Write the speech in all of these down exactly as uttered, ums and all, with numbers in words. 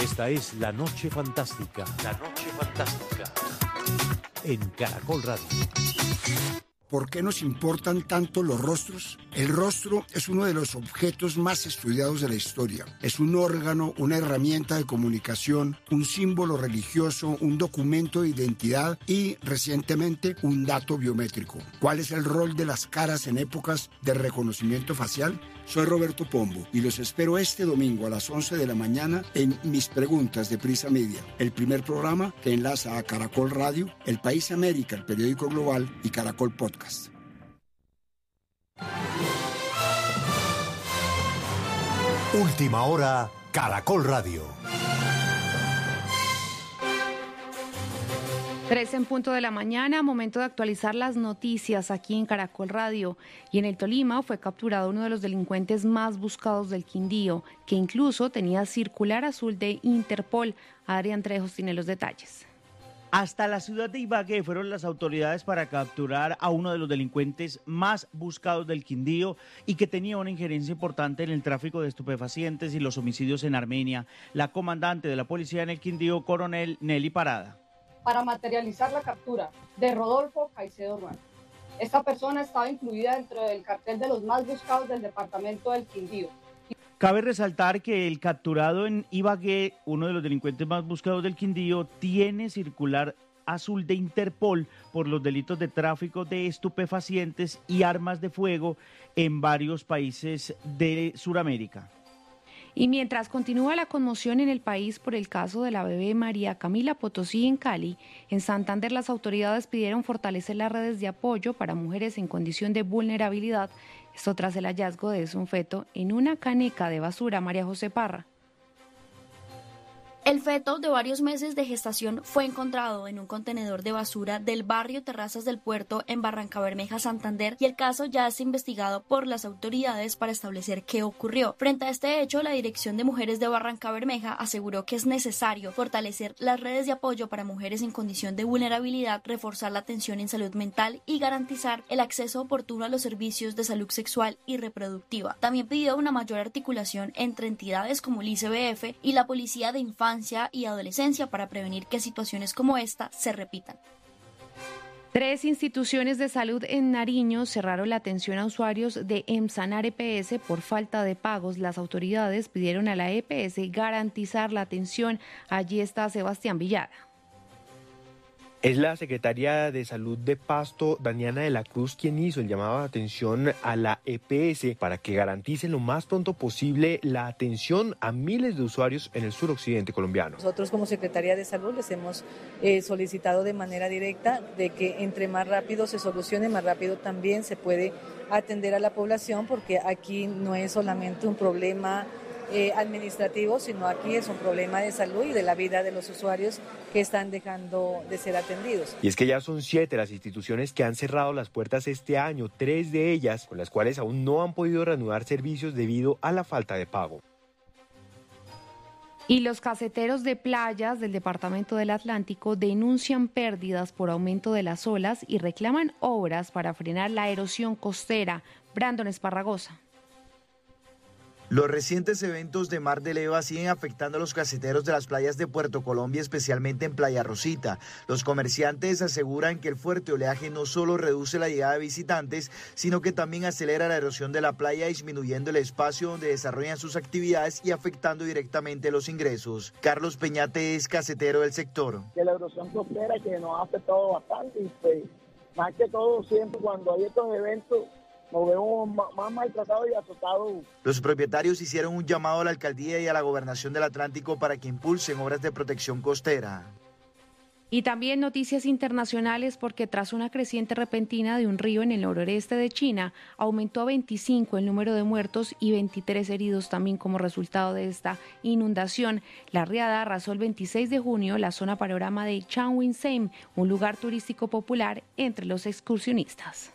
Esta es La Noche Fantástica. La Noche Fantástica. En Caracol Radio. ¿Por qué nos importan tanto los rostros? El rostro es uno de los objetos más estudiados de la historia. Es un órgano, una herramienta de comunicación, un símbolo religioso, un documento de identidad y, recientemente, un dato biométrico. ¿Cuál es el rol de las caras en épocas de reconocimiento facial? Soy Roberto Pombo y los espero este domingo a las once de la mañana en Mis Preguntas de Prisa Media, el primer programa que enlaza a Caracol Radio, El País América, el periódico global y Caracol Podcast. Última hora, Caracol Radio. Tres en punto de la mañana, momento de actualizar las noticias aquí en Caracol Radio. Y en el Tolima fue capturado uno de los delincuentes más buscados del Quindío, que incluso tenía circular azul de Interpol. Adrián Trejos tiene los detalles. Hasta la ciudad de Ibagué fueron las autoridades para capturar a uno de los delincuentes más buscados del Quindío y que tenía una injerencia importante en el tráfico de estupefacientes y los homicidios en Armenia. La comandante de la policía en el Quindío, coronel Nelly Parada. Para materializar la captura de Rodolfo Caicedo Ruano. Esta persona estaba incluida dentro del cartel de los más buscados del departamento del Quindío. Cabe resaltar que el capturado en Ibagué, uno de los delincuentes más buscados del Quindío, tiene circular azul de Interpol por los delitos de tráfico de estupefacientes y armas de fuego en varios países de Sudamérica. Y mientras continúa la conmoción en el país por el caso de la bebé María Camila Potosí en Cali, en Santander las autoridades pidieron fortalecer las redes de apoyo para mujeres en condición de vulnerabilidad. Esto tras el hallazgo de un feto en una caneca de basura. María José Parra. El feto de varios meses de gestación fue encontrado en un contenedor de basura del barrio Terrazas del Puerto en Barrancabermeja, Santander, y el caso ya es investigado por las autoridades para establecer qué ocurrió. Frente a este hecho, la Dirección de Mujeres de Barrancabermeja aseguró que es necesario fortalecer las redes de apoyo para mujeres en condición de vulnerabilidad, reforzar la atención en salud mental y garantizar el acceso oportuno a los servicios de salud sexual y reproductiva. También pidió una mayor articulación entre entidades como el I C B F y la Policía de Infancia y Adolescencia para prevenir que situaciones como esta se repitan. Tres instituciones de salud en Nariño cerraron la atención a usuarios de Emsanar E P S por falta de pagos. Las autoridades pidieron a la E P S garantizar la atención. Allí está Sebastián Villada. Es la secretaria de Salud de Pasto, Daniana de la Cruz, quien hizo el llamado de atención a la E P S para que garanticen lo más pronto posible la atención a miles de usuarios en el suroccidente colombiano. Nosotros como Secretaría de Salud les hemos eh, solicitado de manera directa de que entre más rápido se solucione, más rápido también se puede atender a la población, porque aquí no es solamente un problema Eh, administrativo, sino aquí es un problema de salud y de la vida de los usuarios que están dejando de ser atendidos. Y es que ya son siete las instituciones que han cerrado las puertas este año, tres de ellas con las cuales aún no han podido reanudar servicios debido a la falta de pago. Y los caseteros de playas del departamento del Atlántico denuncian pérdidas por aumento de las olas y reclaman obras para frenar la erosión costera. Brandon Esparragosa. Los recientes eventos de Mar de Leva siguen afectando a los caseteros de las playas de Puerto Colombia, especialmente en Playa Rosita. Los comerciantes aseguran que el fuerte oleaje no solo reduce la llegada de visitantes, sino que también acelera la erosión de la playa, disminuyendo el espacio donde desarrollan sus actividades y afectando directamente los ingresos. Carlos Peñate es casetero del sector. Que la erosión costera que nos ha afectado bastante y pues, más que todo siempre cuando hay estos eventos nos vemos más maltratados y azotados. Los propietarios hicieron un llamado a la alcaldía y a la gobernación del Atlántico para que impulsen obras de protección costera. Y también noticias internacionales, porque tras una creciente repentina de un río en el noroeste de China, aumentó a veinticinco el número de muertos y veintitrés heridos también como resultado de esta inundación. La riada arrasó el veintiséis de junio la zona panorama de Changsha, un lugar turístico popular entre los excursionistas.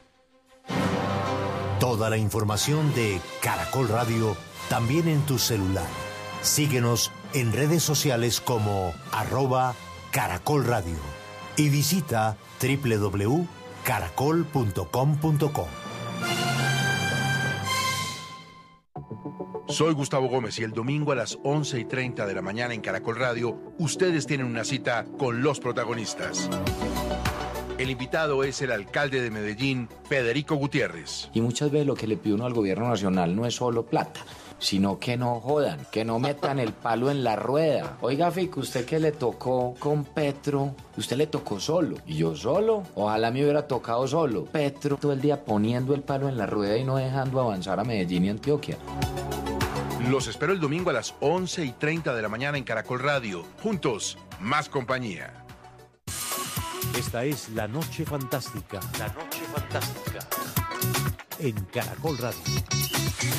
Toda la información de Caracol Radio también en tu celular. Síguenos en redes sociales como arroba Caracol Radio y visita doble u doble u doble u punto caracol punto com punto co. Soy Gustavo Gómez y el domingo a las once y treinta de la mañana en Caracol Radio, ustedes tienen una cita con los protagonistas. El invitado es el alcalde de Medellín, Federico Gutiérrez. Y muchas veces lo que le pide uno al gobierno nacional no es solo plata, sino que no jodan, que no metan el palo en la rueda. Oiga, Fico, usted que le tocó con Petro, usted le tocó solo. ¿Y yo solo? Ojalá me hubiera tocado solo. Petro todo el día poniendo el palo en la rueda y no dejando avanzar a Medellín y Antioquia. Los espero el domingo a las once y treinta de la mañana en Caracol Radio. Juntos, más compañía. Esta es La Noche Fantástica. La Noche Fantástica. En Caracol Radio.